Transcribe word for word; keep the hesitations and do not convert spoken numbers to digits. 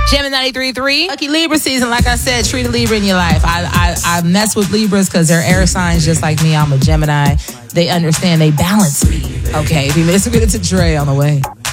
Gemini ninety-three point three. Lucky Libra season. Like I said, treat a Libra in your life. I I, I mess with Libras because they're air signs just like me. I'm a Gemini. They understand. They balance me. Okay, if you listen to Dre on the way.